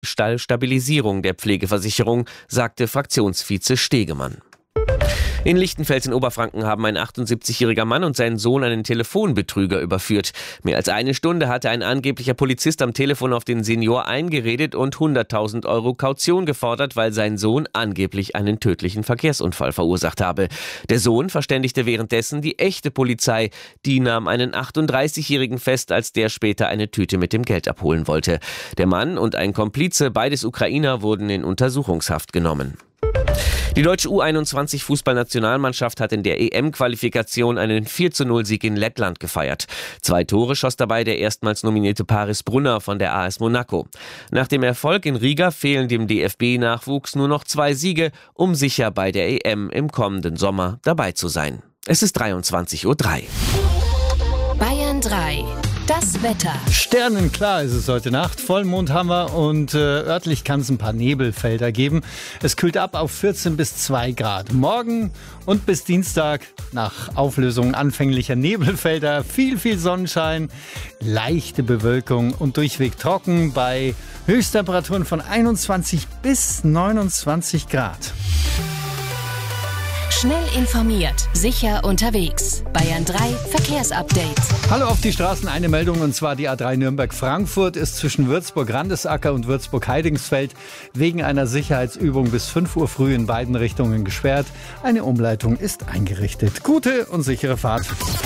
Stabilisierung der Pflegeversicherung, sagte Fraktionsvize Stegemann. In Lichtenfels in Oberfranken haben ein 78-jähriger Mann und sein Sohn einen Telefonbetrüger überführt. Mehr als eine Stunde hatte ein angeblicher Polizist am Telefon auf den Senior eingeredet und 100.000 Euro Kaution gefordert, weil sein Sohn angeblich einen tödlichen Verkehrsunfall verursacht habe. Der Sohn verständigte währenddessen die echte Polizei. Die nahm einen 38-jährigen fest, als der später eine Tüte mit dem Geld abholen wollte. Der Mann und ein Komplize, beides Ukrainer, wurden in Untersuchungshaft genommen. Die deutsche U21-Fußballnationalmannschaft hat in der EM-Qualifikation einen 4:0-Sieg in Lettland gefeiert. 2 Tore schoss dabei der erstmals nominierte Paris Brunner von der AS Monaco. Nach dem Erfolg in Riga fehlen dem DFB-Nachwuchs nur noch 2 Siege, um sicher bei der EM im kommenden Sommer dabei zu sein. Es ist 23:03 Uhr. Bayern 3. Das Wetter. Sternenklar ist es heute Nacht. Vollmond haben wir und örtlich kann es ein paar Nebelfelder geben. Es kühlt ab auf 14 bis 2 Grad. Morgen und bis Dienstag nach Auflösung anfänglicher Nebelfelder viel Sonnenschein, leichte Bewölkung und durchweg trocken bei Höchsttemperaturen von 21 bis 29 Grad. Schnell informiert, sicher unterwegs. Bayern 3 Verkehrsupdate. Hallo auf die Straßen, eine Meldung und zwar die A3 Nürnberg-Frankfurt ist zwischen Würzburg-Randesacker und Würzburg-Heidingsfeld wegen einer Sicherheitsübung bis 5 Uhr früh in beiden Richtungen gesperrt. Eine Umleitung ist eingerichtet. Gute und sichere Fahrt.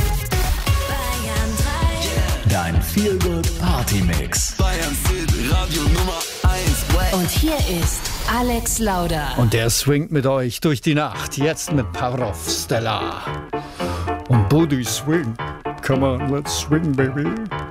Bayern 3. Dein Feel-Good-Party-Mix. Bayern Hit Radio Nummer 1. 3. Und hier ist Alex Lauder. Und der swingt mit euch durch die Nacht. Jetzt mit Power of Stella. Und Booty Swing. Come on, let's swing, baby.